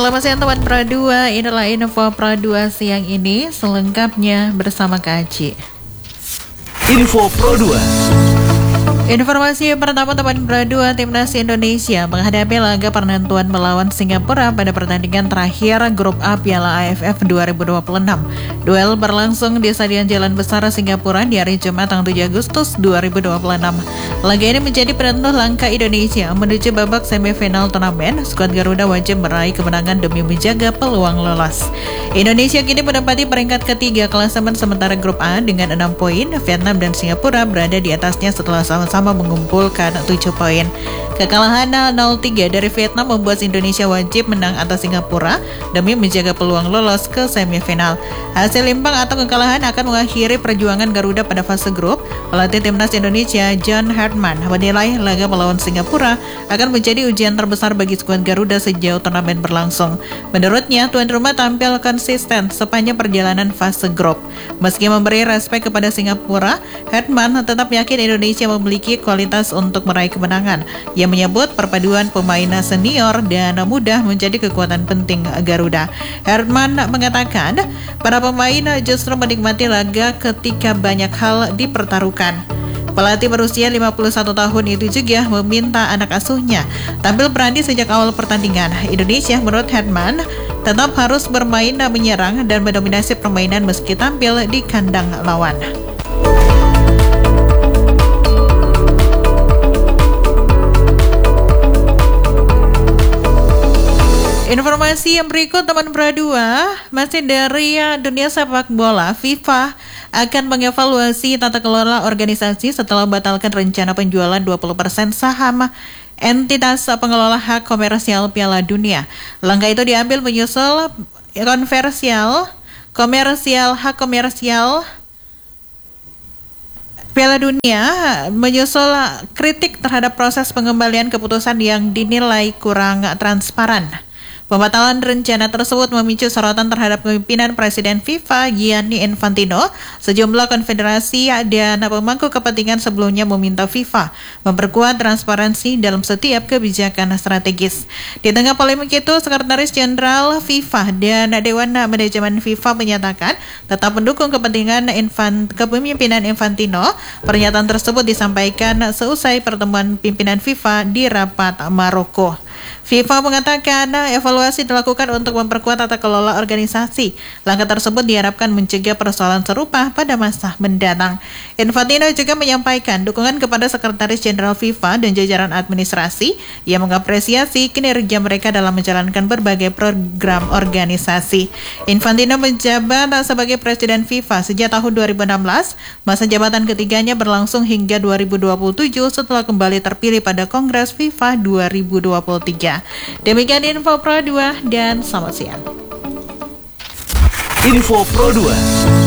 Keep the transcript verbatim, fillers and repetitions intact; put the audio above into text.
Selamat siang teman Pro dua, inilah info Pro dua siang ini selengkapnya bersama Kak Aci. Info Pro dua. Informasi pertama teman Pro dua, Timnas Indonesia menghadapi laga penentuan melawan Singapura pada pertandingan terakhir Grup A Piala A F F dua ribu dua puluh enam. Duel berlangsung di Stadion Jalan Besar Singapura di hari Jumat tanggal tujuh Agustus dua ribu dua puluh enam. Laga ini menjadi penentu langkah Indonesia menuju babak semifinal turnamen. Skuad Garuda wajib meraih kemenangan demi menjaga peluang lolos. Indonesia kini menempati peringkat ketiga klasemen sementara Grup A dengan enam poin. Vietnam dan Singapura berada di atasnya setelah sama-sama mengumpulkan tujuh poin. Kekalahan nol tiga dari Vietnam membuat Indonesia wajib menang atas Singapura demi menjaga peluang lolos ke semifinal. Hasil imbang atau kekalahan akan mengakhiri perjuangan Garuda pada fase grup. Pelatih Timnas Indonesia John Hartman menilai laga melawan Singapura akan menjadi ujian terbesar bagi skuad Garuda sejauh turnamen berlangsung. Menurutnya, tuan rumah tampil konsisten sepanjang perjalanan fase grup. Meski memberi respek kepada Singapura, Hartman tetap yakin Indonesia memiliki kualitas untuk meraih kemenangan. Ia menyebut perpaduan pemain senior dan muda menjadi kekuatan penting Garuda. Hartman mengatakan, para pemain justru menikmati laga ketika banyak hal dipertaruhkan. Pelatih berusia lima puluh satu tahun itu juga meminta anak asuhnya tampil berani sejak awal pertandingan. Indonesia menurut Hartman tetap harus bermain menyerang dan mendominasi permainan meski tampil di kandang lawan. Informasi yang berikut teman Pro dua, masih dari dunia sepak bola. FIFA akan mengevaluasi tata kelola organisasi setelah membatalkan rencana penjualan dua puluh persen saham entitas pengelola hak komersial Piala Dunia. Langkah itu diambil menyusul konversial komersial hak komersial Piala Dunia menyusul kritik terhadap proses pengembalian keputusan yang dinilai kurang transparan. Pembatalan rencana tersebut memicu sorotan terhadap pemimpinan Presiden FIFA Gianni Infantino. Sejumlah konfederasi dan pemangku kepentingan sebelumnya meminta FIFA memperkuat transparansi dalam setiap kebijakan strategis. Di tengah polemik itu, Sekretaris Jenderal FIFA dan Dewan Manajemen FIFA menyatakan tetap mendukung kepentingan infant, kepemimpinan Infantino. Pernyataan tersebut disampaikan seusai pertemuan pimpinan FIFA di rapat Maroko. FIFA mengatakan evaluasi dilakukan untuk memperkuat tata kelola organisasi. Langkah tersebut diharapkan mencegah persoalan serupa pada masa mendatang. Infantino juga menyampaikan dukungan kepada Sekretaris Jenderal FIFA dan jajaran administrasi yang mengapresiasi kinerja mereka dalam menjalankan berbagai program organisasi. Infantino menjabat sebagai Presiden FIFA sejak tahun dua ribu enam belas. Masa jabatan ketiganya berlangsung hingga dua ribu dua puluh tujuh setelah kembali terpilih pada Kongres FIFA dua ribu dua puluh tiga. Demikian info Pro dua dan selamat siang. Info Pro dua.